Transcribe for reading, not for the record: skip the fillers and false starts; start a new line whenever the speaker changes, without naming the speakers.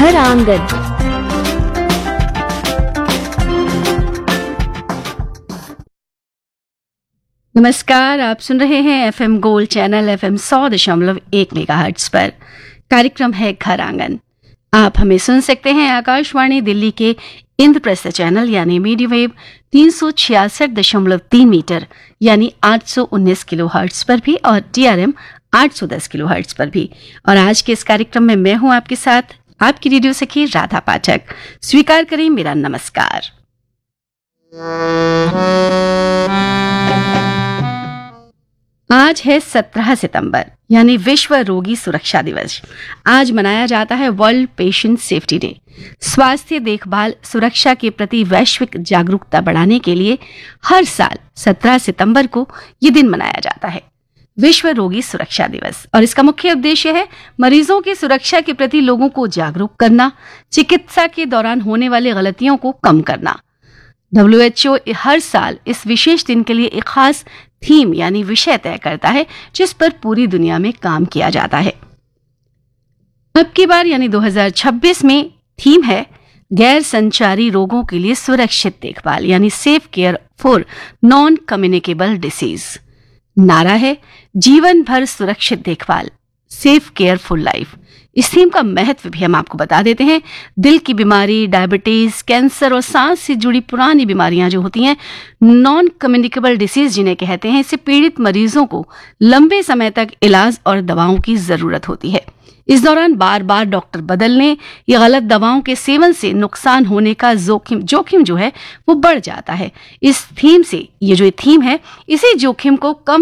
घर आंगन। नमस्कार, आप सुन रहे हैं FM gold channel FM 100.1 megahertz पर। कार्यक्रम है घर आंगन। आप हमें सुन सकते हैं आकाशवाणी दिल्ली के इंद्रप्रस्थ चैनल यानी मीडियम वेव 366.3 मीटर यानी 819 किलो हर्ट्ज पर भी और TRM 810 किलो हर्ट्ज पर भी। और आज के इस कार्यक्रम में मैं हूं आपके साथ आपकी रेडियो सखी राधा पाठक। स्वीकार करें मेरा नमस्कार। आज है 17 सितंबर यानी विश्व रोगी सुरक्षा दिवस। आज मनाया जाता है वर्ल्ड पेशेंट सेफ्टी डे। स्वास्थ्य देखभाल सुरक्षा के प्रति वैश्विक जागरूकता बढ़ाने के लिए हर साल 17 सितंबर को ये दिन मनाया जाता है, विश्व रोगी सुरक्षा दिवस। और इसका मुख्य उद्देश्य है मरीजों की सुरक्षा के प्रति लोगों को जागरूक करना, चिकित्सा के दौरान होने वाली गलतियों को कम करना। WHO हर साल इस विशेष दिन के लिए एक खास थीम यानी विषय तय करता है जिस पर पूरी दुनिया में काम किया जाता है। अब की बार यानी 2026 में थीम है गैर संचारी रोगों के लिए सुरक्षित देखभाल यानी safe care for non communicable disease. नारा है जीवन भर सुरक्षित देखभाल, सेफ केयर फॉर लाइफ। इस थीम का महत्व भी हम आपको बता देते हैं। दिल की बीमारी, डायबिटीज, कैंसर और सांस से जुड़ी पुरानी बीमारियां जो होती हैं, नॉन कम्युनिकेबल डिसीज जिन्हें कहते हैं, इससे पीड़ित मरीजों को लंबे समय तक इलाज और दवाओं की जरूरत होती है। इस दौरान बार बार डॉक्टर बदलने या गलत दवाओं के सेवन से नुकसान होने का जोखिम जो है वो बढ़ जाता है। इस थीम से ये जो थीम है इसी जोखिम को कम